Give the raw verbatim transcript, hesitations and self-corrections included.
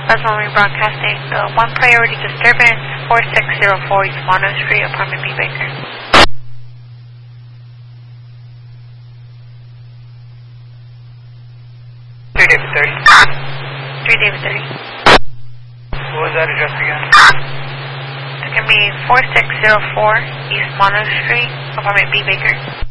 Fresno Marine Broadcasting. The one priority disturbance, four six zero four East Mono Street, apartment B, Baker. three David thirty. three David thirty. What was that address again? It's going to be four six zero four East Mono Street, apartment B, Baker.